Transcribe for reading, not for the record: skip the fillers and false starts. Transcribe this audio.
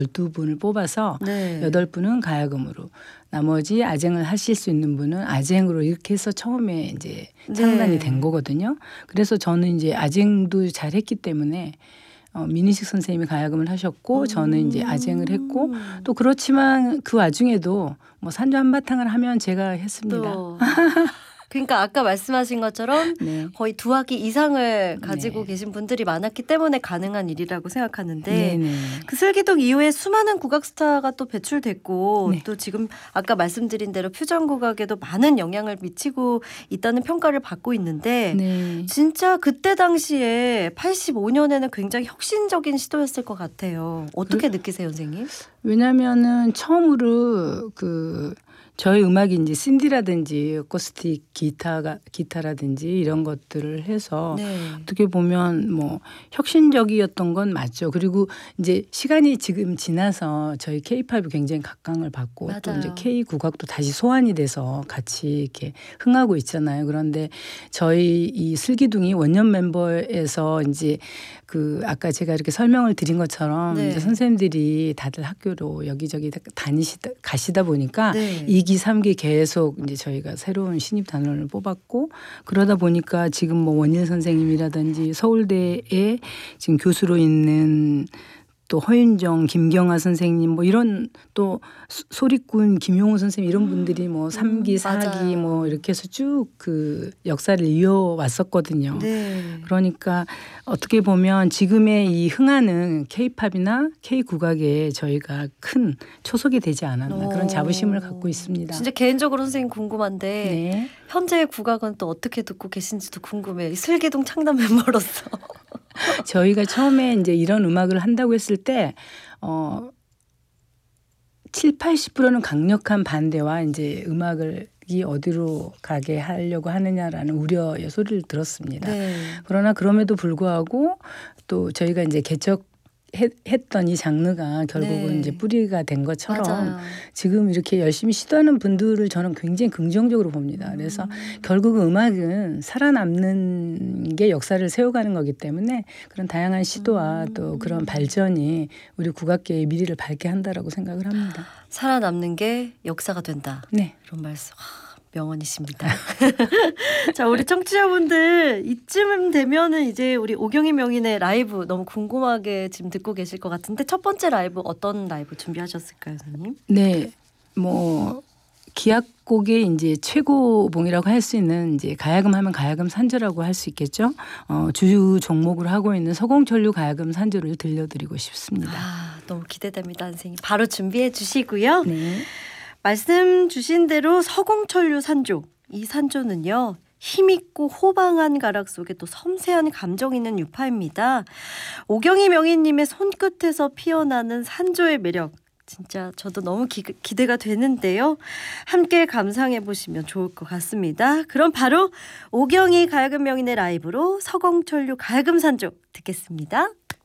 12분을 뽑아서 네. 8분은 가야금으로, 나머지 아쟁을 하실 수 있는 분은 아쟁으로 이렇게 해서 처음에 이제 창단이 된 거거든요. 그래서 저는 이제 아쟁도 잘했기 때문에 민희식 선생님이 가야금을 하셨고 저는 이제 아쟁을 했고, 또 그렇지만 그 와중에도 뭐 산조 한바탕을 하면 제가 했습니다. 그러니까 아까 말씀하신 것처럼 네. 거의 2학기 이상을 가지고 계신 분들이 많았기 때문에 가능한 일이라고 생각하는데 네네. 그 슬기동 이후에 수많은 국악 스타가 또 배출됐고 네. 또 지금 아까 말씀드린 대로 퓨전 국악에도 많은 영향을 미치고 있다는 평가를 받고 있는데 네. 진짜 그때 당시에 85년에는 굉장히 혁신적인 시도였을 것 같아요. 어떻게 느끼세요, 선생님? 왜냐면은 처음으로 저희 음악이 이제 신디라든지 어쿠스틱 기타라든지 이런 것들을 해서 어떻게 보면 뭐 혁신적이었던 건 맞죠. 그리고 이제 시간이 지금 지나서 저희 K-팝이 굉장히 각광을 받고 맞아요. 또 이제 K 국악도 다시 소환이 돼서 같이 이렇게 흥하고 있잖아요. 그런데 저희 이 슬기둥이 원년 멤버에서 이제 아까 제가 이렇게 설명을 드린 것처럼 이제 선생님들이 다들 학교로 여기저기 가시다 보니까 2기, 3기 계속 이제 저희가 새로운 신입 단원을 뽑았고, 그러다 보니까 지금 뭐 원일 선생님이라든지 서울대에 지금 교수로 있는 또 허윤정, 김경아 선생님 뭐 이런 또 소리꾼 김용호 선생님 이런 분들이 뭐 3기, 4기 뭐 이렇게 해서 쭉 역사를 이어왔었거든요. 그러니까 어떻게 보면 지금의 이 흥하는 K-팝이나 K-국악에 저희가 큰 초석이 되지 않았나 그런 자부심을 갖고 있습니다. 진짜 개인적으로 선생님 궁금한데 현재의 국악은 또 어떻게 듣고 계신지도 궁금해요. 슬기동 창단 멤버로서. 저희가 처음에 이제 이런 음악을 한다고 했을 때 7, 80%는 강력한 반대와 이제 음악이 어디로 가게 하려고 하느냐라는 우려의 소리를 들었습니다. 그러나 그럼에도 불구하고 또 저희가 이제 했던 이 장르가 결국은 이제 뿌리가 된 것처럼 지금 이렇게 열심히 시도하는 분들을 저는 굉장히 긍정적으로 봅니다. 그래서 결국은 음악은 살아남는 게 역사를 세워가는 거기 때문에 그런 다양한 시도와 또 그런 발전이 우리 국악계의 미래를 밝게 한다라고 생각을 합니다. 살아남는 게 역사가 된다. 네. 이런 말씀. 명언이십니다. 자, 우리 청취자분들 이쯤 되면은 이제 우리 오경희 명인의 라이브 너무 궁금하게 지금 듣고 계실 것 같은데 첫 번째 라이브 어떤 라이브 준비하셨을까요, 선생님? 네, 뭐 기악곡의 이제 최고봉이라고 할 수 있는 이제 가야금 하면 가야금 산조라고 할 수 있겠죠. 주 종목으로 하고 있는 서공천류 가야금 산조를 들려드리고 싶습니다. 너무 기대됩니다, 선생님. 바로 준비해 주시고요. 네. 말씀 주신 대로 서공천류 산조. 이 산조는요. 힘있고 호방한 가락 속에 또 섬세한 감정 있는 유파입니다. 오경희 명인님의 손끝에서 피어나는 산조의 매력. 진짜 저도 너무 기대가 되는데요. 함께 감상해 보시면 좋을 것 같습니다. 그럼 바로 오경희 가야금 명인의 라이브로 서공천류 가야금 산조 듣겠습니다.